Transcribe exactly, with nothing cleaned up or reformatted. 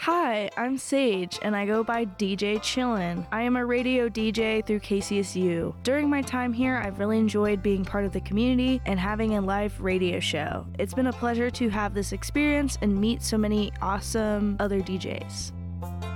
Hi, I'm Sage, and I go by D J Chillin. I am a radio D J through K C S U. During my time here, I've really enjoyed being part of the community and having a live radio show. It's been a pleasure to have this experience and meet so many awesome other D Js.